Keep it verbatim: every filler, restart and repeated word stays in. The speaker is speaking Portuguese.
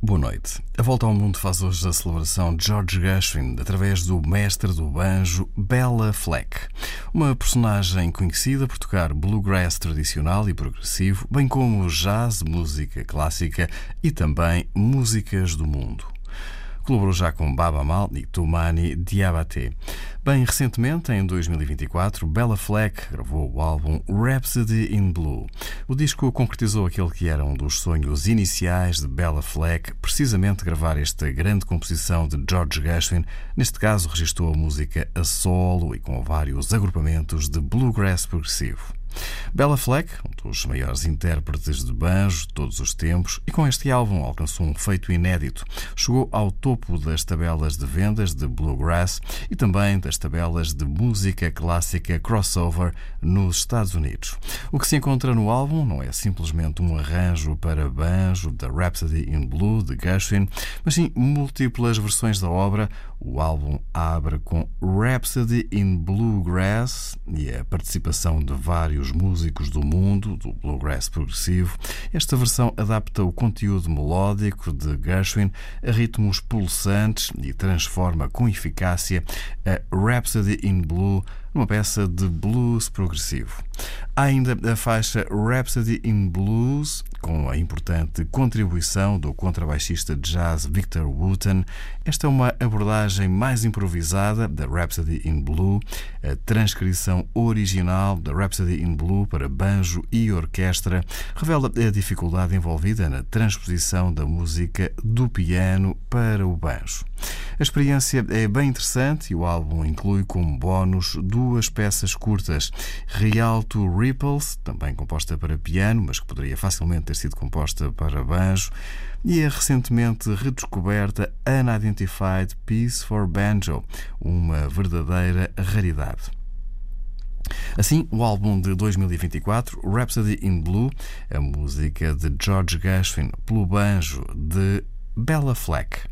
Boa noite. A Volta ao Mundo faz hoje a celebração de George Gershwin através do mestre do banjo Béla Fleck, uma personagem conhecida por tocar bluegrass tradicional e progressivo, bem como jazz, música clássica e também músicas do mundo. Colaborou já com Baaba Maal e Toumani Diabaté. Bem recentemente, em dois mil e vinte e quatro, Béla Fleck gravou o álbum Rhapsody in Blue. O disco concretizou aquele que era um dos sonhos iniciais de Béla Fleck, precisamente gravar esta grande composição de George Gershwin. Neste caso, registrou a música a solo e com vários agrupamentos de bluegrass progressivo. Béla Fleck, um dos maiores intérpretes de banjo de todos os tempos, e com este álbum alcançou um feito inédito. Chegou ao topo das tabelas de vendas de bluegrass e também das tabelas de música clássica crossover nos Estados Unidos. O que se encontra no álbum não é simplesmente um arranjo para banjo da Rhapsody in Blue de Gershwin, mas sim múltiplas versões da obra. O álbum abre com Rhapsody in Bluegrass e a participação de vários músicos do mundo do bluegrass progressivo. Esta versão adapta o conteúdo melódico de Gershwin a ritmos pulsantes e transforma com eficácia a Rhapsody in Blue numa peça de blues progressivo. Há ainda a faixa Rhapsody in Blues, com a importante contribuição do contrabaixista de jazz Victor Wooten. Esta é uma abordagem mais improvisada da Rhapsody in Blue. A transcrição original da Rhapsody in Blue para banjo e orquestra revela a dificuldade envolvida na transposição da música do piano para o banjo. A experiência é bem interessante e o álbum inclui como bónus duas peças curtas: Rialto Ripples, também composta para piano, mas que poderia facilmente ter sido composta para banjo, e a recentemente redescoberta Unidentified Piece for Banjo, uma verdadeira raridade. Assim, o álbum de dois mil e vinte e quatro, Rhapsody in Blue, a música de George Gershwin pelo banjo de Béla Fleck.